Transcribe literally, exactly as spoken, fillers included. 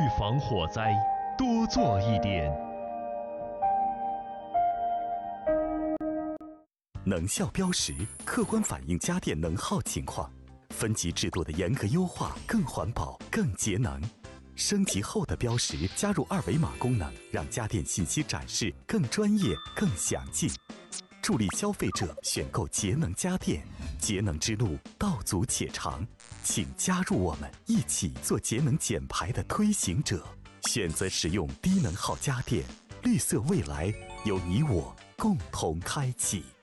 预防火灾多做一点。 能效标识客观反映家电能耗情况，分级制度的严格优化更环保、更节能。升级后的标识加入二维码功能，让家电信息展示更专业、更详尽，助力消费者选购节能家电。节能之路道阻且长，请加入我们，一起做节能减排的推行者，选择使用低能耗家电，绿色未来由你我共同开启。